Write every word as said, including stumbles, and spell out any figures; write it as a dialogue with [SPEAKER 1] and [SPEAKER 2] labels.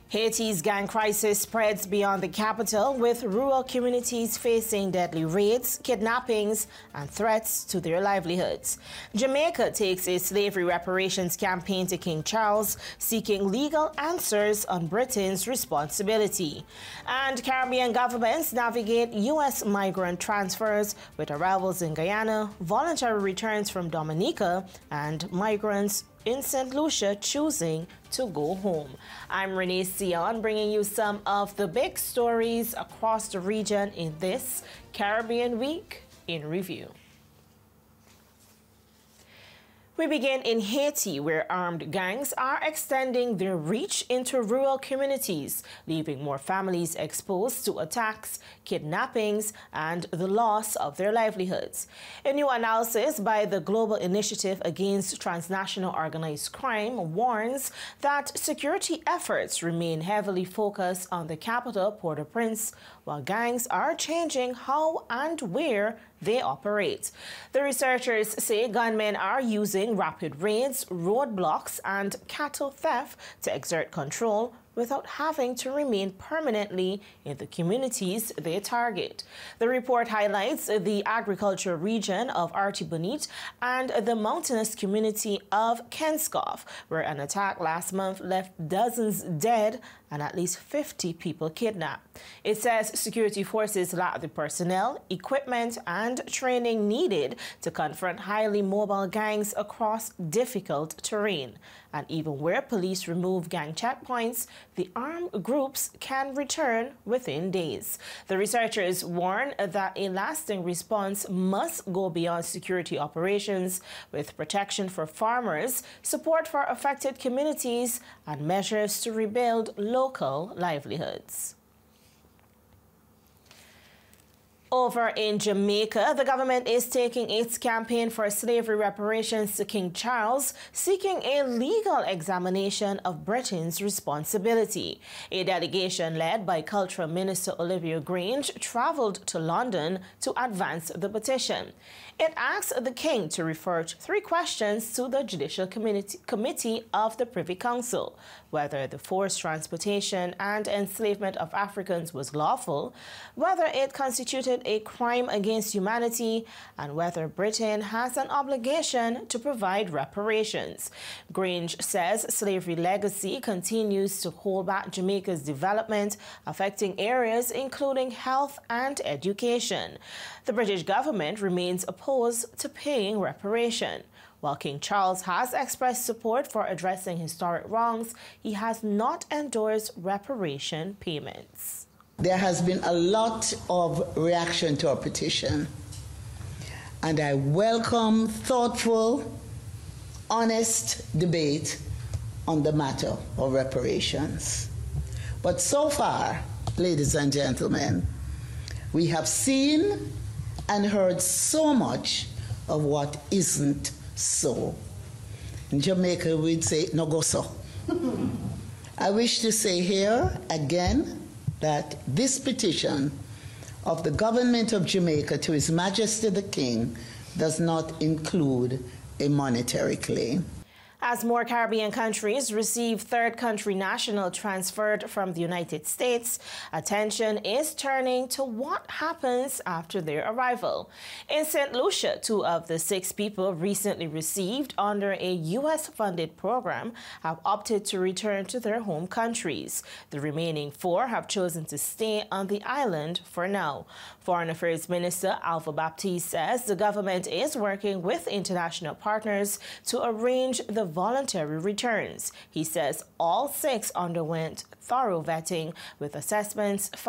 [SPEAKER 1] Haiti's gang crisis spreads beyond the capital, with rural communities facing deadly raids, kidnappings, and threats to their livelihoods. Jamaica takes its slavery reparations campaign to King Charles, seeking legal answers on Britain's responsibility. And Caribbean governments navigate U S migrant transfers, with arrivals in Guyana, voluntary returns from Dominica, and migrants in Saint Lucia choosing to go home. I'm Renee Sion, bringing you some of the big stories across the region in this Caribbean Week in Review. We begin in Haiti, where armed gangs are extending their reach into rural communities, leaving more families exposed to attacks, kidnappings, and the loss of their livelihoods. A new analysis by the Global Initiative Against Transnational Organized Crime warns that security efforts remain heavily focused on the capital, Port-au-Prince, while gangs are changing how and where they operate. The researchers say gunmen are using rapid raids, roadblocks, and cattle theft to exert control without having to remain permanently in the communities they target. The report highlights the agricultural region of Artibonite and the mountainous community of Kenskoff, where an attack last month left dozens dead and at least fifty people kidnapped. It says security forces lack the personnel, equipment, and training needed to confront highly mobile gangs across difficult terrain. And even where police remove gang checkpoints, the armed groups can return within days. The researchers warn that a lasting response must go beyond security operations, with protection for farmers, support for affected communities, and measures to rebuild local livelihoods. Over in Jamaica, the government is taking its campaign for slavery reparations to King Charles, seeking a legal examination of Britain's responsibility. A delegation led by Cultural Minister Olivia Grange traveled to London to advance the petition. It asks the King to refer three questions to the Judicial Committee of the Privy Council: whether the forced transportation and enslavement of Africans was lawful, whether it constituted a crime against humanity, and whether Britain has an obligation to provide reparations. Grange says slavery legacy continues to hold back Jamaica's development, affecting areas including health and education. The British government remains opposed to paying reparation. While King Charles has expressed support for addressing historic wrongs, he has not endorsed reparation payments.
[SPEAKER 2] There has been a lot of reaction to our petition, and I welcome thoughtful, honest debate on the matter of reparations. But so far, ladies and gentlemen, we have seen and heard so much of what isn't so. In Jamaica, we'd say, no go so. I wish to say here again that this petition of the government of Jamaica to His Majesty the King does not include a monetary claim.
[SPEAKER 1] As more Caribbean countries receive third country national transferred from the United States, attention is turning to what happens after their arrival. In Saint Lucia, two of the six people recently received under a U S-funded program have opted to return to their home countries. The remaining four have chosen to stay on the island for now. Foreign Affairs Minister Alpha Baptiste says the government is working with international partners to arrange the voluntary returns. He says all six underwent thorough vetting with assessments